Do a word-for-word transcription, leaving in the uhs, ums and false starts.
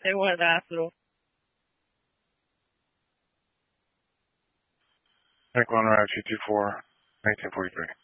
They went to the hospital. Tank one, route two two four, nineteen forty-three.